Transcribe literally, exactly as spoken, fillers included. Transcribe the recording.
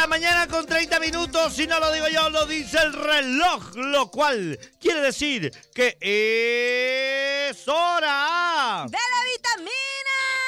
la mañana con treinta minutos, si no lo digo yo, lo dice el reloj, lo cual quiere decir que es